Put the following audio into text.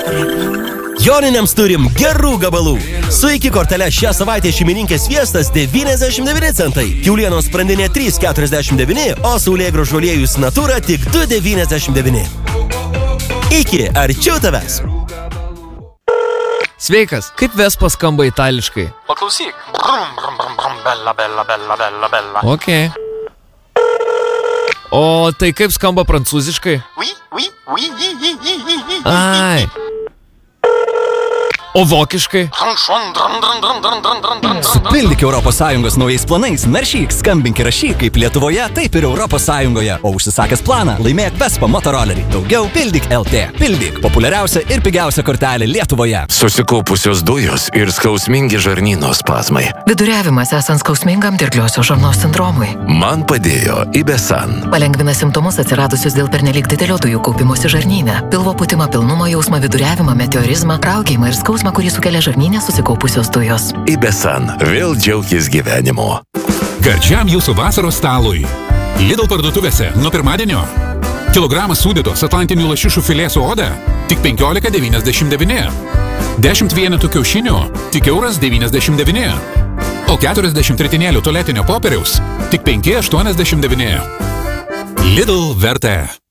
Joniniams turim gerų gabalų. Su iki kortelė šią savaitę šeimininkės sviestas 99 centai. Kiaulienos sprandinė 3,49, o saulėgrąžų aliejus Natura tik 2,99. Iki arčiau tavęs. Sveikas, kaip Vespa skamba itališkai? Paklausyk. Brum, brum, brum, brum, bella, bella, bella, bella, bella. Ok. O tai kaip skamba prancūziškai? Oui, oui, oui, oui, oui, oui, oui, oui. Ai. O vokiškai? Supildyk ES naujais planais, naršyk, skambink ir rašyk kaip Lietuvoje, taip ir ES. O užsisakęs planą, laimėk Vespa motorolerį. Daugiau pildyk LT. Pildyk populiariausia ir pigiausia kortelė Lietuvoje. Susikaupusios dujos ir skausmingi žarnyno spazmai. Viduriavimas esant skausmingam dirgliosios žarnos sindromui. Man padėjo Ibesan. Palengvina simptomus atsiradusius dėl pernelyg didelio dujų kaupimosi žarnyne. Pilvo pūtimą, pilnumo jausmą, viduriavimą, meteorizmą, raukėjimą ir skausmą, kurį sukelia žarnyne susikaupusios dujos. Ibesan. Vėl džiaukis gyvenimo. Gardžiam jūsų vasaros stalui. Lidl parduotuvėse nuo pirmadienio. Kilogramas sūdytos atlantinių lašišų filė su oda tik 15,99. 10 vienetų kiaušinių tik €1,99. O 40 ritinėlių tualetinio popieriaus tik 5,89. Lidl vertė.